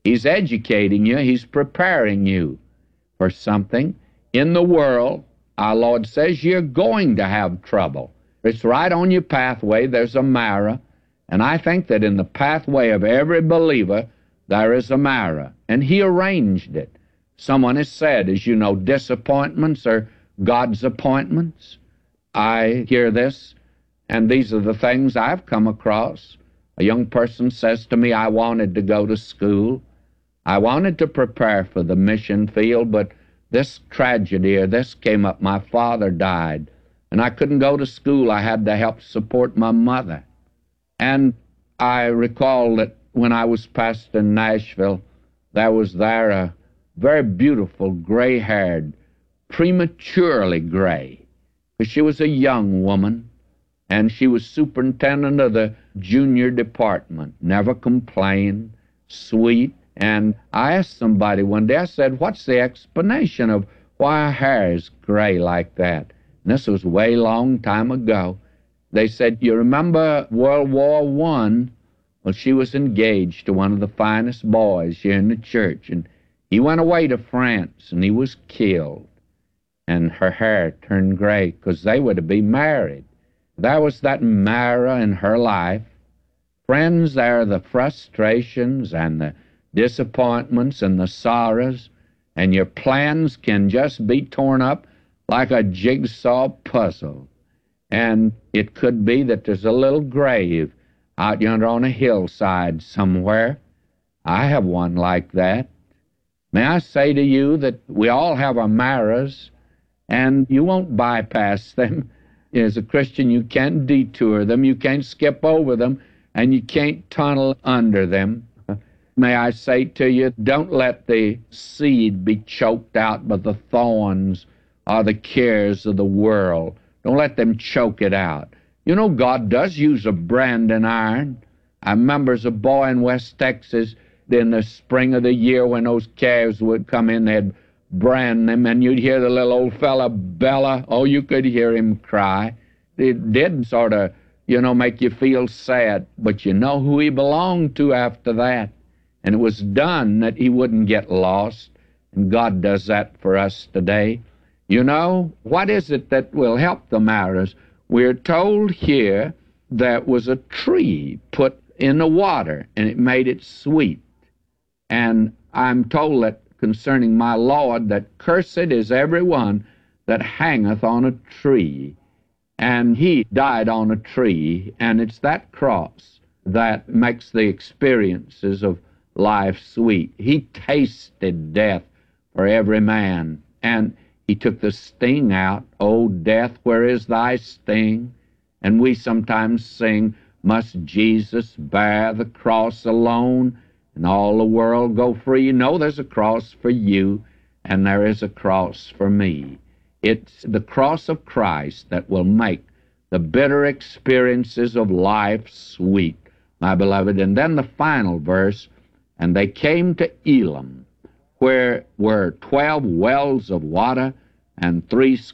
He's educating you. He's preparing you for something. In the world, our Lord says you're going to have trouble. It's right on your pathway. There's a Mara. And I think that in the pathway of every believer, there is a Mara. And He arranged it. Someone has said, as you know, disappointments are God's appointments. I hear this, and these are the things I've come across. A young person says to me, I wanted to go to school. I wanted to prepare for the mission field, but this tragedy or this came up. My father died, and I couldn't go to school. I had to help support my mother. And I recall that when I was pastor in Nashville, there was a very beautiful, gray-haired, prematurely gray, because she was a young woman, and she was superintendent of the junior department, never complained, sweet. And I asked somebody one day, I said, what's the explanation of why her hair is gray like that? And this was way long time ago. They said, you remember World War I? Well, she was engaged to one of the finest boys here in the church, and he went away to France, and he was killed. And her hair turned gray because they were to be married. There was that Mara in her life. Friends, there are the frustrations and the disappointments and the sorrows, and your plans can just be torn up like a jigsaw puzzle. And it could be that there's a little grave out yonder on a hillside somewhere. I have one like that. May I say to you that we all have our Maras, and you won't bypass them. As a Christian, you can't detour them, you can't skip over them, and you can't tunnel under them. May I say to you, don't let the seed be choked out by the thorns or the cares of the world. Don't let them choke it out. You know, God does use a branding iron. I remember as a boy in West Texas, in the spring of the year when those calves would come in, they'd brand them, and you'd hear the little old fella bella. Oh, you could hear him cry. It did sort of, make you feel sad, but you know who he belonged to after that. And it was done that he wouldn't get lost, and God does that for us today. You know, what is it that will help the Maras? We're told here that was a tree put in the water, and it made it sweet. And I'm told that concerning my Lord, that cursed is every one that hangeth on a tree. And he died on a tree, and it's that cross that makes the experiences of life sweet. He tasted death for every man, and he took the sting out. O death, where is thy sting? And we sometimes sing, must Jesus bear the cross alone, and all the world go free? No, there's a cross for you, and there is a cross for me. It's the cross of Christ that will make the bitter experiences of life sweet, my beloved. And then the final verse, and they came to Elim, where were 12 wells of water and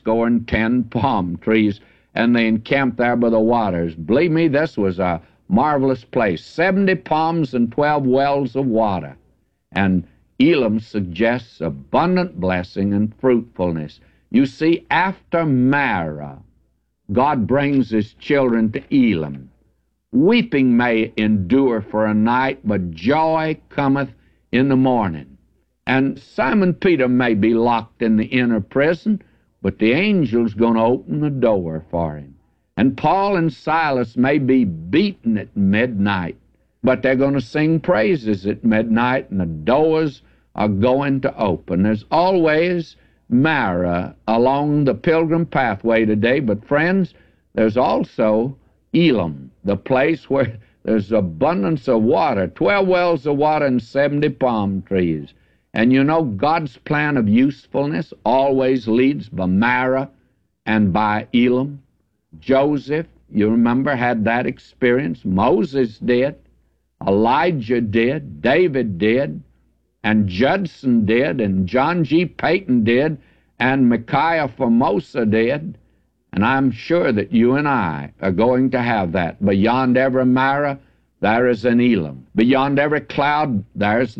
70 palm trees, and they encamped there by the waters. Believe me, this was a marvelous place. 70 palms and 12 wells of water. And Elim suggests abundant blessing and fruitfulness. You see, after Mara, God brings his children to Elim. Weeping may endure for a night, but joy cometh in the morning. And Simon Peter may be locked in the inner prison, but the angel's going to open the door for him. And Paul and Silas may be beaten at midnight, but they're going to sing praises at midnight, and the doors are going to open. There's always Mara along the pilgrim pathway today, but friends, there's also Elim, the place where there's abundance of water, 12 wells of water and 70 palm trees. And you know, God's plan of usefulness always leads by Mara and by Elim. Joseph, you remember, had that experience. Moses did. Elijah did. David did. And Judson did. And John G. Payton did. And Micaiah Formosa did. And I'm sure that you and I are going to have that. Beyond every Mara, there is an Elim. Beyond every cloud, there's